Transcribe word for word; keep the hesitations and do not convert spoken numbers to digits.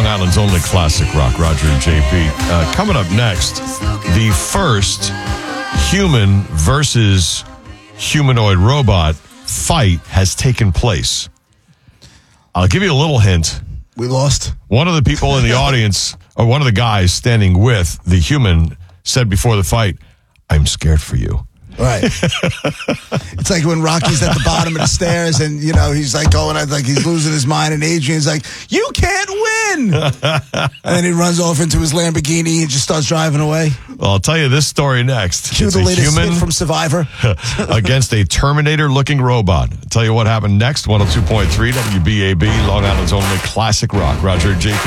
Island's only classic rock, Roger and J P. Uh, coming up next, the first human versus humanoid robot fight has taken place. I'll give you a little hint. We lost. One of the people in the audience, or one of the guys standing with the human, said before the fight, "I'm scared for you." Right. It's like when Rocky's at the bottom of the stairs and, you know, he's like going, like he's losing his mind, and Adrian's like, "You can't win." And then he runs off into his Lamborghini and just starts driving away. Well, I'll tell you this story next. Cue It's the a latest human hit from Survivor. against a Terminator-looking robot. I'll tell you what happened next. one oh two point three W B A B, Long Island's only classic rock. Roger and J P.